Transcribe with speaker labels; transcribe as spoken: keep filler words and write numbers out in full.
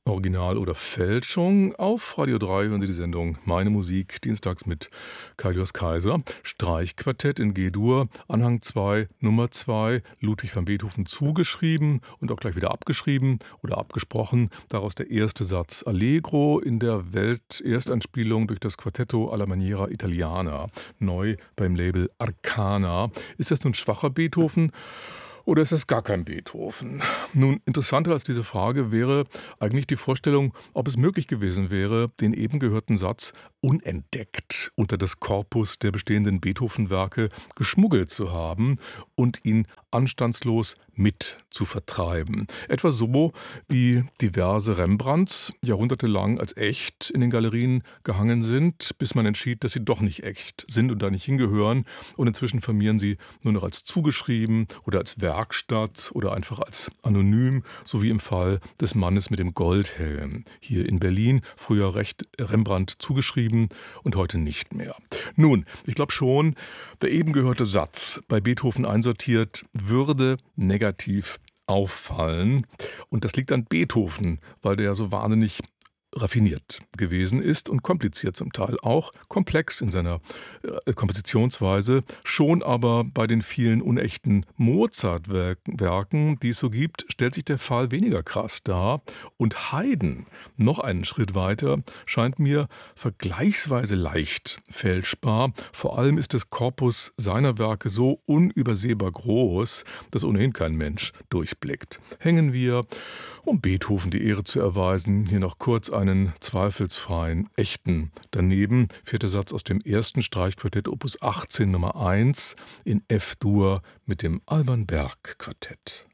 Speaker 1: Original oder Fälschung? Auf Radio drei hören Sie die Sendung Meine Musik, dienstags mit Kaius Kaiser. Streichquartett in G-Dur, Anhang zwei, Nummer zwei, Ludwig van Beethoven zugeschrieben und auch gleich wieder abgeschrieben oder abgesprochen. Daraus der erste Satz Allegro in der Welterstanspielung durch das Quartetto alla maniera italiana, neu beim Label Arcana. Ist das nun schwacher Beethoven? Oder ist es gar kein Beethoven? Nun, interessanter als diese Frage wäre eigentlich die Vorstellung, ob es möglich gewesen wäre, den eben gehörten Satz unentdeckt unter das Korpus der bestehenden Beethoven-Werke geschmuggelt zu haben und ihn anstandslos mit zu vertreiben. Etwa so, wie diverse Rembrandts jahrhundertelang als echt in den Galerien gehangen sind, bis man entschied, dass sie doch nicht echt sind und da nicht hingehören. Und inzwischen firmieren sie nur noch als zugeschrieben oder als Werkstatt oder einfach als anonym, so wie im Fall des Mannes mit dem Goldhelm. Hier in Berlin, früher recht Rembrandt zugeschrieben und heute nicht mehr. Nun, ich glaube schon, der eben gehörte Satz, bei Beethoven einsortiert, würde negativ auffallen. Und das liegt an Beethoven, weil der ja so wahnsinnig raffiniert gewesen ist und kompliziert zum Teil auch, komplex in seiner äh, Kompositionsweise, schon aber bei den vielen unechten Mozart-Werken, die es so gibt, stellt sich der Fall weniger krass dar. Und Haydn, noch einen Schritt weiter, scheint mir vergleichsweise leicht fälschbar. Vor allem ist das Korpus seiner Werke so unübersehbar groß, dass ohnehin kein Mensch durchblickt. Hängen wir, um Beethoven die Ehre zu erweisen, hier noch kurz einen zweifelsfreien, echten daneben. Vierter Satz aus dem ersten Streichquartett Opus achtzehn Nummer eins in F-Dur mit dem Alban Berg Quartett.